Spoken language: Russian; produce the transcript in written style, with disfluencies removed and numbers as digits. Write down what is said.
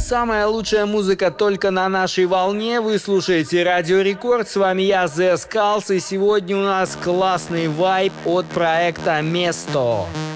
Самая лучшая музыка только на нашей волне. Вы слушаете Радио Рекорд. С вами я, The Skulls. И сегодня у нас классный вайб от проекта Место.